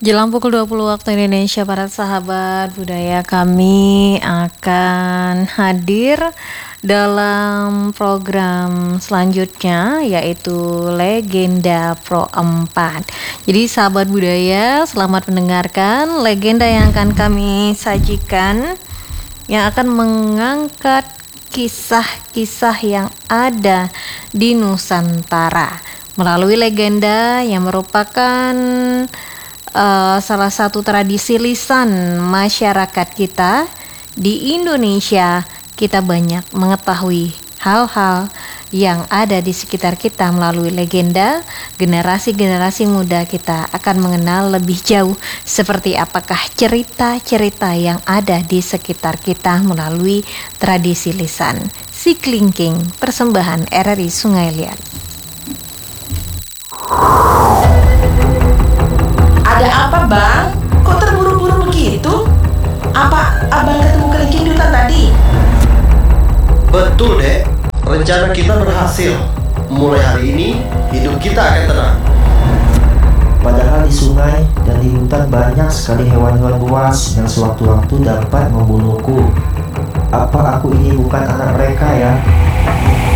Jelang pukul 20 waktu Indonesia, para sahabat budaya, kami akan hadir dalam program selanjutnya, yaitu Legenda Pro 4. Jadi sahabat budaya, selamat mendengarkan legenda yang akan kami sajikan, yang akan mengangkat kisah-kisah yang ada di Nusantara melalui legenda yang merupakan salah satu tradisi lisan masyarakat kita di Indonesia. Kita banyak mengetahui hal-hal yang ada di sekitar kita melalui legenda. Generasi-generasi muda kita akan mengenal lebih jauh seperti apakah cerita-cerita yang ada di sekitar kita melalui tradisi lisan. Si Klingking, persembahan RRI Sungai Liat. Ada apa, Bang? Kok terburu-buru begitu? Apa Abang ketemu kelingking di hutan tadi? Betul, Dek. Rencana kita berhasil. Mulai hari ini, hidup kita akan tenang. Padahal di sungai dan di hutan banyak sekali hewan-hewan buas yang sewaktu-waktu dapat membunuhku. Apa aku ini bukan anak mereka ya?